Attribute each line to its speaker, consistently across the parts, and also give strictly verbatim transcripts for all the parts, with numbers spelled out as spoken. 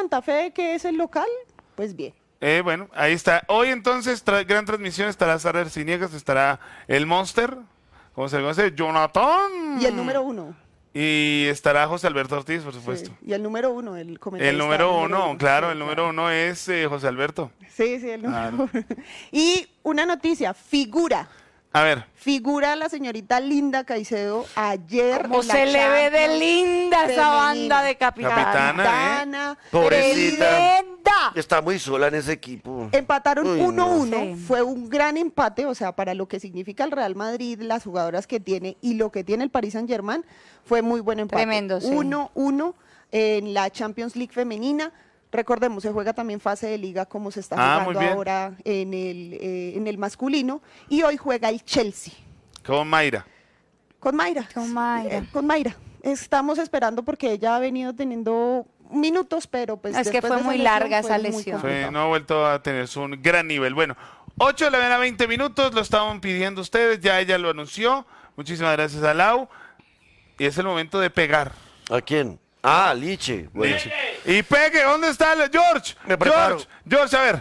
Speaker 1: Santa Fe, que es el local, pues bien.
Speaker 2: Eh, bueno, ahí está. Hoy entonces, tra gran transmisión, estará Sara Arciniegas, estará el Monster, ¿cómo se le conoce? Jonathan.
Speaker 1: Y el número uno.
Speaker 2: Y estará José Alberto Ortiz, por supuesto.
Speaker 1: Sí, y el número uno, el comentarista.
Speaker 2: El número uno, número uno. claro,
Speaker 1: sí,
Speaker 2: el número
Speaker 1: claro.
Speaker 2: uno es eh, José Alberto.
Speaker 1: Sí, sí, el número
Speaker 2: Claro.
Speaker 1: uno. Y una noticia, figura.
Speaker 2: A ver.
Speaker 1: Figura la señorita Linda Caicedo ayer.
Speaker 3: Como
Speaker 1: en la
Speaker 3: se le ve de
Speaker 1: Champions
Speaker 3: linda esa
Speaker 1: femenina.
Speaker 3: banda de capitana.
Speaker 2: Capitana.
Speaker 1: Capitana,
Speaker 4: Pobrecita.
Speaker 3: ¡Tremenda!
Speaker 4: Está muy sola en ese equipo.
Speaker 1: Empataron
Speaker 4: Uy,
Speaker 1: uno uno,
Speaker 3: no. Sí.
Speaker 1: fue un gran empate, o sea, para lo que significa el Real Madrid, las jugadoras que tiene y lo que tiene el Paris Saint-Germain, fue muy buen empate.
Speaker 3: Tremendo, sí.
Speaker 1: uno uno en la Champions League femenina. Recordemos, se juega también fase de liga como se está
Speaker 2: Ah, muy
Speaker 1: jugando
Speaker 2: bien.
Speaker 1: ahora en el, eh, en el masculino. Y hoy juega el Chelsea.
Speaker 2: Con Mayra.
Speaker 1: Con Mayra.
Speaker 3: Con Mayra.
Speaker 1: Eh, con Mayra. Estamos esperando porque ella ha venido teniendo minutos, pero pues
Speaker 3: Es que
Speaker 1: después
Speaker 3: fue
Speaker 1: de esa
Speaker 3: muy
Speaker 1: lesión
Speaker 3: larga
Speaker 1: fue
Speaker 3: esa
Speaker 1: muy
Speaker 3: lesión.
Speaker 2: Fue-
Speaker 1: complicado.
Speaker 2: no ha vuelto a tener su un gran nivel. Bueno, ocho de la mañana, veinte minutos, lo estaban pidiendo ustedes, ya ella lo anunció. Muchísimas gracias a Lau. Y es el momento de pegar.
Speaker 4: ¿A quién? Ah, Liche. Bueno, sí.
Speaker 2: Y pegue, ¿dónde está el George?
Speaker 4: Me preparo.
Speaker 2: George, George, a ver.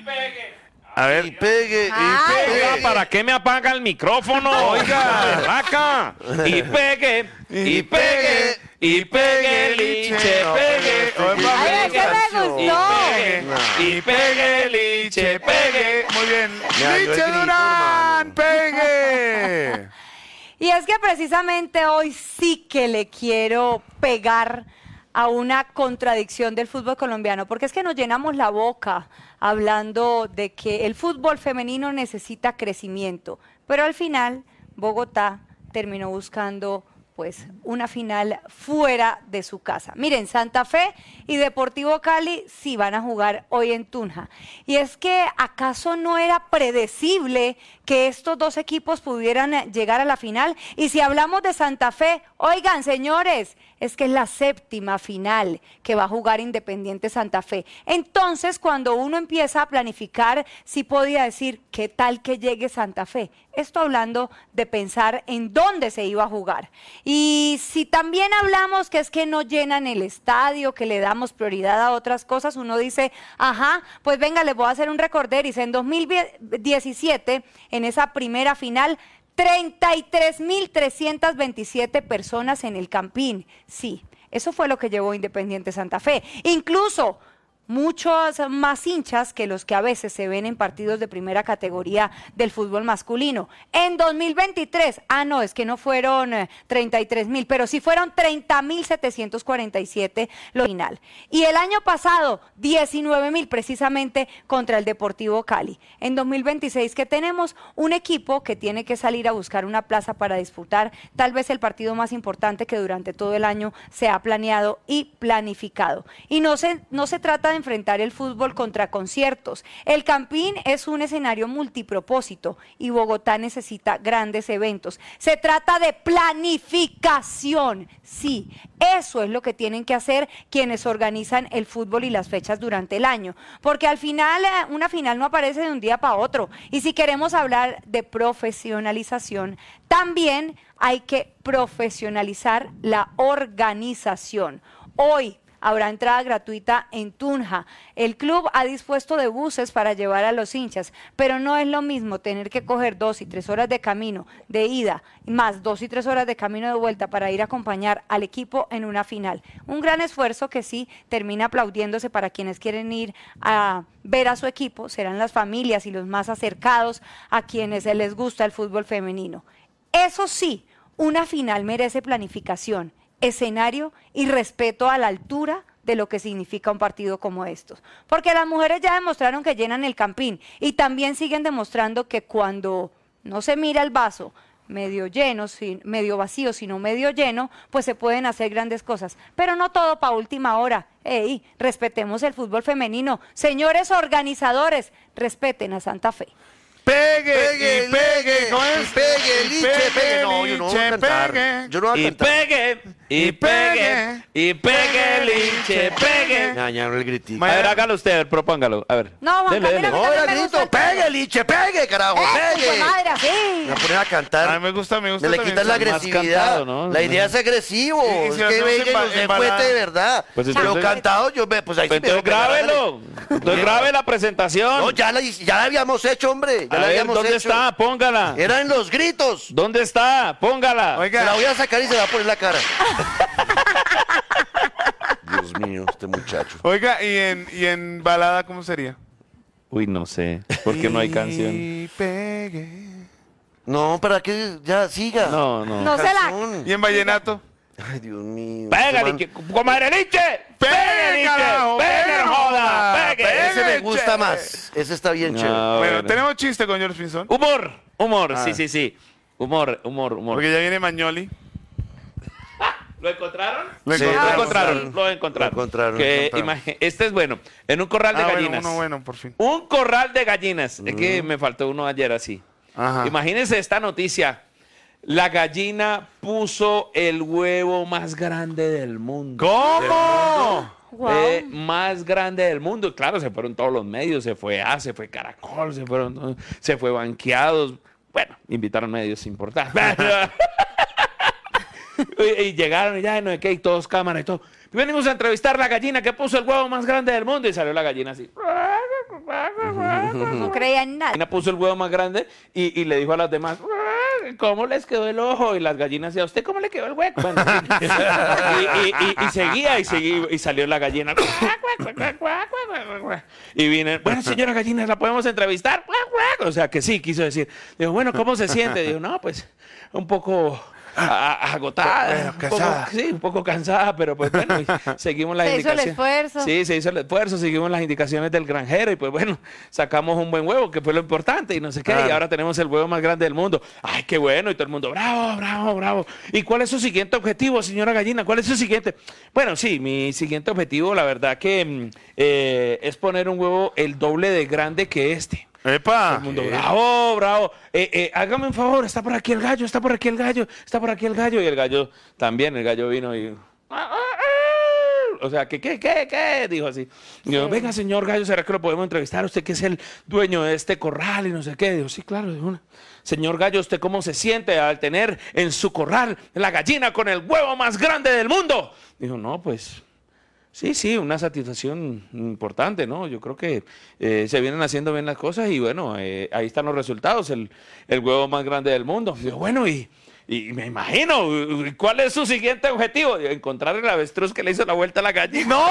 Speaker 2: A ver.
Speaker 4: Y pegue,
Speaker 3: Ay.
Speaker 4: y
Speaker 5: Oiga,
Speaker 4: pegue.
Speaker 5: ¿para qué me apaga el micrófono? Oiga, vaca. Y pegue, y pegue, y pegue, liche,
Speaker 4: No,
Speaker 5: pegue.
Speaker 4: pero
Speaker 5: Oiga,
Speaker 3: Ay, es que me
Speaker 4: canción.
Speaker 3: gustó.
Speaker 5: pegue, y pegue, liche, pegue.
Speaker 2: Muy bien.
Speaker 4: Me dañó el
Speaker 2: Liche
Speaker 4: grito,
Speaker 2: Durán,
Speaker 4: hermano.
Speaker 2: pegue.
Speaker 3: Y es que precisamente hoy sí que le quiero pegar a una contradicción del fútbol colombiano, porque es que nos llenamos la boca hablando de que el fútbol femenino necesita crecimiento, pero al final Bogotá terminó buscando pues una final fuera de su casa. Miren, Santa Fe y Deportivo Cali sí van a jugar hoy en Tunja. Y es que ¿acaso no era predecible que estos dos equipos pudieran eh, llegar a la final? Y si hablamos de Santa Fe, oigan, señores, es que es la séptima final que va a jugar Independiente Santa Fe. Entonces, cuando uno empieza a planificar, sí podía decir, ¿qué tal que llegue Santa Fe? Esto hablando de pensar en dónde se iba a jugar. Y si también hablamos que es que no llenan el estadio, que le damos prioridad a otras cosas, uno dice, ajá, pues venga, les voy a hacer un recorderis. En dos mil diecisiete, en esa primera final, treinta y tres mil trescientas veintisiete personas en el Campín. Sí, eso fue lo que llevó Independiente Santa Fe. Incluso muchos más hinchas que los que a veces se ven en partidos de primera categoría del fútbol masculino. En dos mil veintitrés, ah no, es que no fueron eh, treinta y tres mil, pero sí fueron treinta mil setecientos cuarenta y siete lo final. Y el año pasado, diecinueve mil precisamente contra el Deportivo Cali. En dos mil veintiséis que tenemos un equipo que tiene que salir a buscar una plaza para disputar tal vez el partido más importante que durante todo el año se ha planeado y planificado. Y no se, no se trata de enfrentar el fútbol contra conciertos. El Campín es un escenario multipropósito y Bogotá necesita grandes eventos. Se trata de planificación. Sí, eso es lo que tienen que hacer quienes organizan el fútbol y las fechas durante el año. Porque al final, una final no aparece de un día para otro. Y si queremos hablar de profesionalización, también hay que profesionalizar la organización. Hoy habrá entrada gratuita en Tunja. El club ha dispuesto de buses para llevar a los hinchas, pero no es lo mismo tener que coger dos y tres horas de camino de ida, más dos y tres horas de camino de vuelta para ir a acompañar al equipo en una final. Un gran esfuerzo que sí termina aplaudiéndose para quienes quieren ir a ver a su equipo, serán las familias y los más acercados a quienes les gusta el fútbol femenino. Eso sí, una final merece planificación, escenario y respeto a la altura de lo que significa un partido como estos. Porque las mujeres ya demostraron que llenan el Campín y también siguen demostrando que cuando no se mira el vaso medio lleno, medio vacío, sino medio lleno, pues se pueden hacer grandes cosas. Pero no todo para última hora. Ey, respetemos el fútbol femenino. Señores organizadores, respeten a Santa Fe.
Speaker 2: Pegue,
Speaker 4: Pegue,
Speaker 2: y pegue,
Speaker 4: liche,
Speaker 2: ¿cómo es?
Speaker 4: pegue, liche, pegue. No, yo no voy a
Speaker 2: liche,
Speaker 4: cantar.
Speaker 2: pegue.
Speaker 4: Yo no voy a
Speaker 5: Y
Speaker 4: cantar.
Speaker 5: pegue, y pegue, y pegue, liche, pegue.
Speaker 4: Me dañaron el gritito.
Speaker 5: A ver, hágalo usted, a ver, propóngalo. A ver.
Speaker 3: No, Juan
Speaker 5: Dele,
Speaker 3: Camilo,
Speaker 5: dele.
Speaker 3: a mí
Speaker 4: No,
Speaker 3: también
Speaker 4: era
Speaker 3: me gusta
Speaker 4: grito,
Speaker 3: el pegue.
Speaker 4: pegue, liche, pegue, carajo,
Speaker 3: ¡Eh, hijo de
Speaker 4: pegue.
Speaker 3: madre, así!
Speaker 4: Me ponen a
Speaker 2: A mí
Speaker 4: cantar.
Speaker 2: me gusta, me gusta
Speaker 4: Me le
Speaker 2: también.
Speaker 4: quitan la
Speaker 5: Más
Speaker 4: agresividad.
Speaker 5: cantado, ¿no?
Speaker 4: La idea es agresivo.
Speaker 2: Y- y
Speaker 4: es
Speaker 2: si
Speaker 4: que
Speaker 2: hacemos
Speaker 4: venga y
Speaker 2: emba-
Speaker 4: no se
Speaker 2: embalada.
Speaker 4: cuente de verdad.
Speaker 5: Pues
Speaker 4: Pero
Speaker 5: entonces-
Speaker 4: cantado, yo me, pues ahí
Speaker 5: Pues
Speaker 4: sí me
Speaker 5: entonces
Speaker 4: dejo pegar,
Speaker 5: grábelo. Entonces grabe la presentación.
Speaker 4: No, ya la, ya la habíamos hecho, hombre. Ya
Speaker 5: A
Speaker 4: la
Speaker 5: ver,
Speaker 4: habíamos
Speaker 5: ¿dónde
Speaker 4: hecho.
Speaker 5: está? Póngala.
Speaker 4: Eran los gritos.
Speaker 5: ¿Dónde está? Póngala.
Speaker 4: Se
Speaker 2: Oiga,
Speaker 4: la voy a sacar y se la va a poner en la cara. Dios mío, este muchacho.
Speaker 2: oiga, ¿y en, y en balada cómo sería?
Speaker 5: Uy, no sé. Porque no hay canción.
Speaker 2: Y pegue.
Speaker 4: No, ¿para qué? Ya, siga.
Speaker 5: No, no.
Speaker 3: No se la...
Speaker 4: Canción.
Speaker 2: ¿Y en vallenato?
Speaker 4: Ay, Dios mío.
Speaker 5: Pégale,
Speaker 4: Este
Speaker 5: que- comadre Liche. Pegue,
Speaker 2: carajo,
Speaker 5: Liche. Pegue,
Speaker 2: pegue,
Speaker 5: no joda.
Speaker 2: joda.
Speaker 5: Pegue.
Speaker 2: Pegue.
Speaker 4: Ese me gusta
Speaker 2: chévere.
Speaker 4: más. Ese está bien
Speaker 5: No,
Speaker 4: chévere.
Speaker 2: Bueno,
Speaker 5: bueno.
Speaker 2: tenemos chiste con George Pinzón.
Speaker 5: Humor, humor,
Speaker 2: Ah.
Speaker 5: sí, sí, sí. Humor, humor, humor.
Speaker 2: Porque ya viene Magnoli.
Speaker 5: ¿Lo encontraron?
Speaker 2: Lo
Speaker 4: Sí,
Speaker 5: Lo
Speaker 2: encontramos.
Speaker 5: encontraron, lo encontraron.
Speaker 4: Lo encontraron,
Speaker 5: Que
Speaker 2: lo encontraron.
Speaker 5: imagi- este es bueno. En un corral de
Speaker 2: Ah, bueno,
Speaker 5: gallinas.
Speaker 2: uno bueno, por fin.
Speaker 5: Un corral de gallinas. Es que me faltó uno ayer así.
Speaker 2: Ajá.
Speaker 5: Imagínense esta noticia. La gallina puso el huevo más grande del mundo.
Speaker 2: ¿Cómo?
Speaker 3: Guau.
Speaker 5: Eh, más grande del mundo. Claro, se fueron todos los medios, se fue A, se fue Caracol, se fueron, se fue Banqueados. Bueno, invitaron medios importantes. y, y llegaron y ya, no sé qué, y todos cámara y todo. Y venimos a entrevistar a la gallina que puso el huevo más grande del mundo y salió la gallina así.
Speaker 3: No creía en
Speaker 5: La
Speaker 3: nada.
Speaker 5: gallina puso el huevo más grande y, y le dijo a las demás, ¿cómo les quedó el ojo? Y las gallinas decían, ¿a usted cómo le quedó el hueco? Bueno, y, y- y- y seguía y seguía y salió la gallina. Y vine, bueno, señora gallina, ¿la podemos entrevistar? O sea, que sí, quiso decir. Digo, bueno, ¿cómo se siente? Digo, no, pues un poco a- a- agotada,
Speaker 2: Bueno,
Speaker 5: un poco-
Speaker 2: cansada.
Speaker 5: sí, un poco cansada, pero pues bueno, y seguimos las
Speaker 3: Se hizo el
Speaker 5: indicaciones.
Speaker 3: esfuerzo.
Speaker 5: Sí, se hizo el esfuerzo, seguimos las indicaciones del granjero y pues bueno, sacamos un buen huevo, que fue lo importante y no sé qué, y
Speaker 2: Claro.
Speaker 5: ahora tenemos el huevo más grande del mundo. Ay, qué bueno, y todo el mundo, bravo, bravo, bravo. ¿Y cuál es su siguiente objetivo, señora gallina? ¿Cuál es su siguiente? Bueno, sí, mi siguiente objetivo, la verdad que mm, eh, es poner un huevo el doble de grande que este.
Speaker 2: ¡Epa!
Speaker 5: Todo el mundo, bravo, bravo. Eh, eh, hágame un favor, está por aquí el gallo, está por aquí el gallo, está por aquí el gallo. Y el gallo también, el gallo vino y... O sea, ¿qué, qué, qué, qué? Dijo así. Y yo, venga, señor gallo, ¿será que lo podemos entrevistar? Usted que es el dueño de este corral y no sé qué. Dijo, sí, claro, de una. Señor gallo, ¿usted cómo se siente al tener en su corral la gallina con el huevo más grande del mundo? Dijo, no, pues... Sí, sí, una satisfacción importante, ¿no? Yo creo que eh, se vienen haciendo bien las cosas y bueno, eh, ahí están los resultados, el, el huevo más grande del mundo. Digo, bueno, y, y me imagino, ¿cuál es su siguiente objetivo? Digo, encontrar el avestruz que le hizo la vuelta a la gallina. ¡No!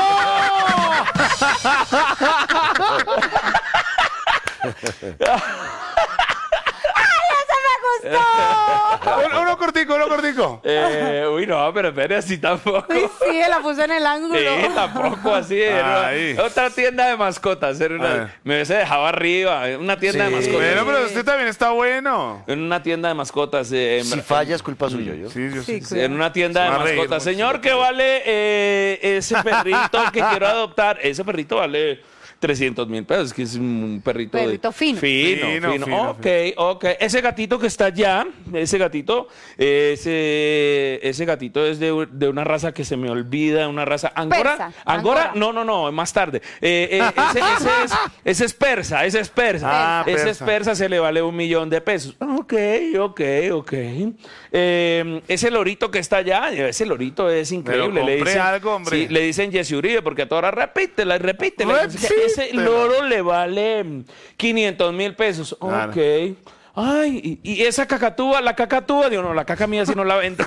Speaker 3: ¡Me gustó!
Speaker 2: Uno, uno cortico, uno cortico.
Speaker 5: Eh, uy, no, pero espere, así tampoco.
Speaker 3: Uy, sí, la puso en el ángulo.
Speaker 5: Sí, tampoco así. Era
Speaker 2: Ahí.
Speaker 5: una- otra tienda de mascotas. Era
Speaker 2: A
Speaker 5: una-
Speaker 2: ver.
Speaker 5: me hubiese dejado arriba. Una tienda
Speaker 4: Sí.
Speaker 5: de mascotas.
Speaker 2: Bueno, pero usted también está bueno.
Speaker 5: En una tienda de mascotas. eh, en-
Speaker 4: Si falla es culpa suya, yo.
Speaker 2: Sí, yo sí.
Speaker 5: en una tienda de
Speaker 2: Se va a reír
Speaker 5: mascotas.
Speaker 2: mucho.
Speaker 5: Señor, ¿qué vale eh, ese perrito que quiero adoptar? Ese perrito vale trescientos mil pesos, que es un perrito... de-
Speaker 3: Perrito fino.
Speaker 5: Fino,
Speaker 2: Fino,
Speaker 5: fino.
Speaker 2: fino,
Speaker 5: ok, ok. Ese gatito que está allá, ese gatito, ese, ese gatito es de, de una raza que se me olvida, una raza... ¿Angora?
Speaker 3: Persa,
Speaker 5: ¿Angora?
Speaker 3: angora.
Speaker 5: No, no, no, más tarde. Eh, eh, ese, ese es, ese es persa, ese es persa.
Speaker 2: Ah,
Speaker 5: ese
Speaker 2: persa.
Speaker 5: es persa, se le vale un millón de pesos. Ok, ok, ok. Eh, ese lorito que está allá, ese lorito es increíble. le
Speaker 2: compré
Speaker 5: dicen,
Speaker 2: algo, hombre.
Speaker 5: Sí, le dicen Jesse Uribe, porque a toda hora repítela y repítela. Ese
Speaker 2: Repítela.
Speaker 5: loro le vale mm, quinientos mil pesos.
Speaker 2: Claro.
Speaker 5: Ok. Ay, y, y esa cacatúa, la cacatúa, digo, no, la caca mía si no la vendo.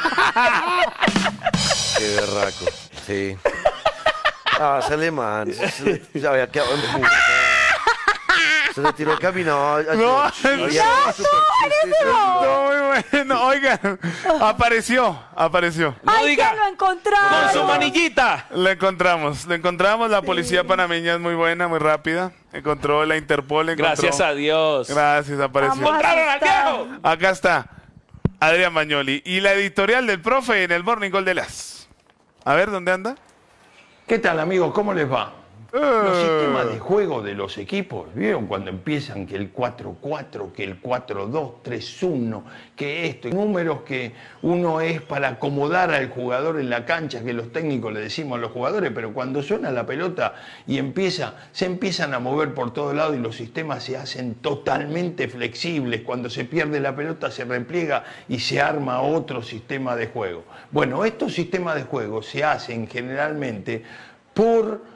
Speaker 4: Qué berraco. Sí. Ah, ese alemán. Se, se había quedado en puta. Se le tiró el camino.
Speaker 2: No,
Speaker 4: Había-
Speaker 2: No, muy bueno. Oigan, apareció, apareció.
Speaker 5: No
Speaker 3: ¡Ay,
Speaker 5: diga,
Speaker 3: que lo encontraron!
Speaker 5: con su manillita.
Speaker 2: Lo encontramos, lo encontramos. La policía panameña es muy buena, muy rápida. Encontró la Interpol. Encontró...
Speaker 5: Gracias a Dios.
Speaker 2: Gracias, apareció.
Speaker 3: Vamos.
Speaker 5: ¡Encontraron al viejo!
Speaker 2: Acá está Adrián Magnoli y la editorial del profe en el Morning Call de las. A ver, ¿dónde anda?
Speaker 6: ¿Qué tal, amigos? ¿Cómo les va? Los sistemas de juego de los equipos, ¿vieron? Cuando empiezan que el cuatro cuatro, que el cuatro dos, tres uno, que esto, números que uno es para acomodar al jugador en la cancha, que los técnicos le decimos a los jugadores, pero cuando suena la pelota y empieza, se empiezan a mover por todos lados y los sistemas se hacen totalmente flexibles. Cuando se pierde la pelota se repliega y se arma otro sistema de juego. Bueno, estos sistemas de juego se hacen generalmente por